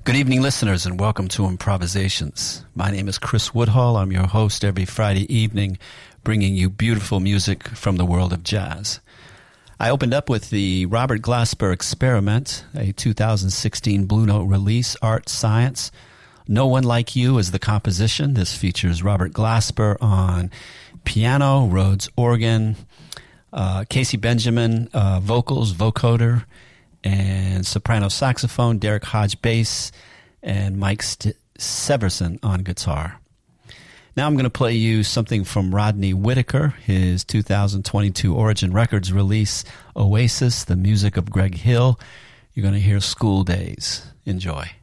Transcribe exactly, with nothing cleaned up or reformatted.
Good evening, listeners, and welcome to Improvisations. My name is Chris Woodhull. I'm your host every Friday evening, bringing you beautiful music from the world of jazz. I opened up with the Robert Glasper Experiment, a two thousand sixteen Blue Note release, Art Science. No One Like You is the composition. This features Robert Glasper on piano, Rhodes organ, uh, Casey Benjamin, uh, vocals, vocoder, and soprano saxophone, Derek Hodge bass, and Mike St- Severson on guitar. Now I'm going to play you something from Rodney Whitaker, his two thousand twenty-two Origin Records release, Oasis, the music of Greg Hill. You're going to hear School Days. Enjoy.